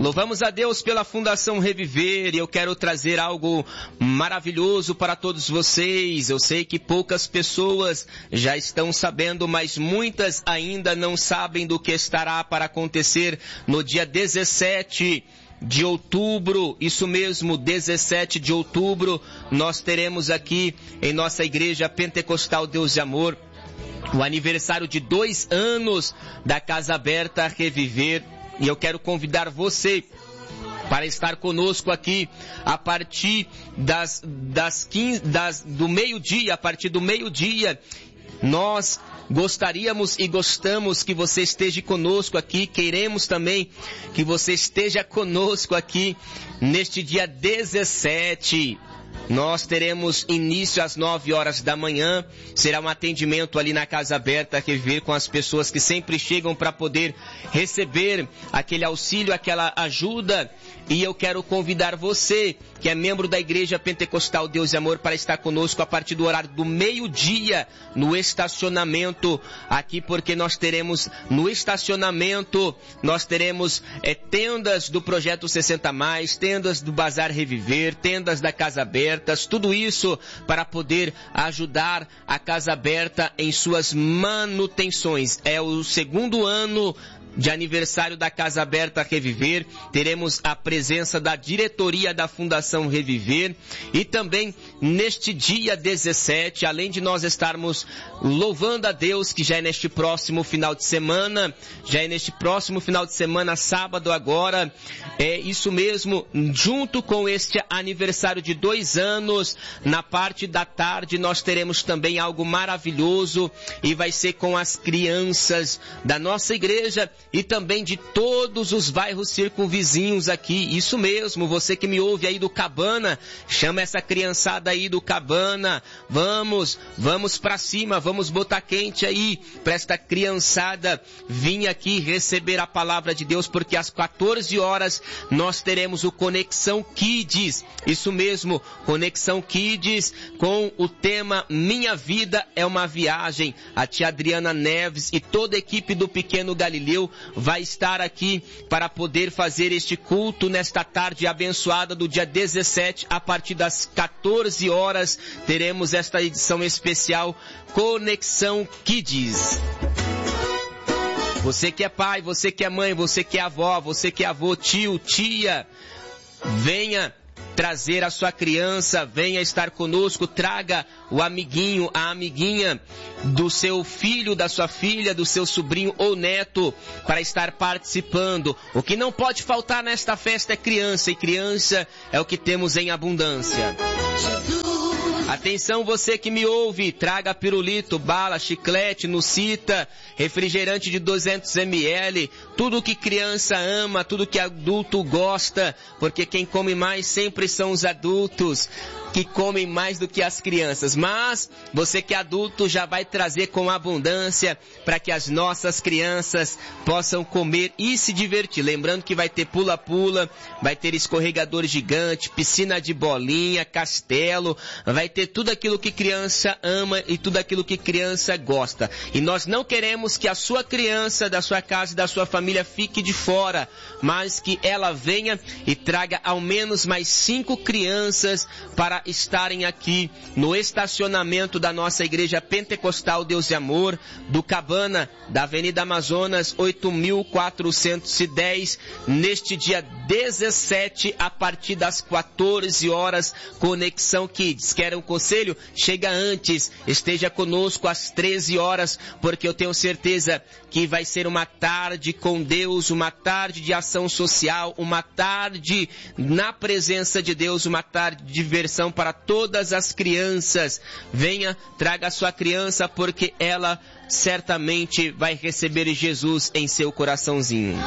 Louvamos a Deus pela Fundação Reviver e eu quero trazer algo maravilhoso para todos vocês. Eu sei que poucas pessoas já estão sabendo, mas muitas ainda não sabem do que estará para acontecer no dia 17 de outubro, isso mesmo, 17 de outubro, nós teremos aqui em nossa Igreja Pentecostal Deus de Amor o aniversário de 2 anos da Casa Aberta Reviver. E eu quero convidar você para estar conosco aqui a partir do meio-dia. A partir do meio-dia, nós gostaríamos e gostamos que você esteja conosco aqui. Queremos também que você esteja conosco aqui neste dia 17. Nós teremos início às 9 horas da manhã, será um atendimento ali na Casa Aberta Reviver com as pessoas que sempre chegam para poder receber aquele auxílio, aquela ajuda. E eu quero convidar você, que é membro da Igreja Pentecostal Deus e Amor, para estar conosco a partir do horário do meio-dia no estacionamento aqui, porque nós teremos no estacionamento, nós teremos tendas do Projeto 60+, tendas do Bazar Reviver, tendas da Casa Aberta, tudo isso para poder ajudar a Casa Aberta em suas manutenções. É o 2º ano de aniversário da Casa Aberta Reviver. Teremos a presença da diretoria da Fundação Reviver e também neste dia 17, além de nós estarmos louvando a Deus, que já é neste próximo final de semana, sábado agora, é isso mesmo, junto com este aniversário de 2 anos, na parte da tarde nós teremos também algo maravilhoso e vai ser com as crianças da nossa igreja e também de todos os bairros circunvizinhos aqui. Isso mesmo, você que me ouve aí do Cabana, chama essa criançada aí do Cabana. Vamos pra cima, vamos botar quente aí pra esta criançada vir aqui receber a palavra de Deus, porque às 14 horas nós teremos o Conexão Kids. Isso mesmo, Conexão Kids com o tema Minha Vida é uma Viagem. A tia Adriana Neves e toda a equipe do Pequeno Galileu vai estar aqui para poder fazer este culto nesta tarde abençoada do dia 17, a partir das 14 horas, teremos esta edição especial Conexão Kids. Você que é pai, você que é mãe, você que é avó, você que é avô, tio, tia, venha trazer a sua criança, venha estar conosco, traga o amiguinho, a amiguinha do seu filho, da sua filha, do seu sobrinho ou neto para estar participando. O que não pode faltar nesta festa é criança, e criança é o que temos em abundância. Atenção, você que me ouve, traga pirulito, bala, chiclete, nucita, refrigerante de 200 ml, tudo que criança ama, tudo que adulto gosta, porque quem come mais sempre são os adultos, que comem mais do que as crianças. Mas você que é adulto já vai trazer com abundância para que as nossas crianças possam comer e se divertir. Lembrando que vai ter pula-pula, vai ter escorregador gigante, piscina de bolinha, castelo, vai ter tudo aquilo que criança ama e tudo aquilo que criança gosta. E nós não queremos que a sua criança, da sua casa e da sua família fique de fora, mas que ela venha e traga ao menos mais 5 crianças para estarem aqui no estacionamento da nossa Igreja Pentecostal Deus de Amor, do Cabana, da Avenida Amazonas, 8.410, neste dia 17, a partir das 14 horas, Conexão Kids. Quer um conselho? Chega antes, esteja conosco às 13 horas, porque eu tenho certeza que vai ser uma tarde com Deus, uma tarde de ação social, uma tarde na presença de Deus, uma tarde de diversão para todas as crianças. Venha, traga a sua criança, porque ela certamente vai receber Jesus em seu coraçãozinho.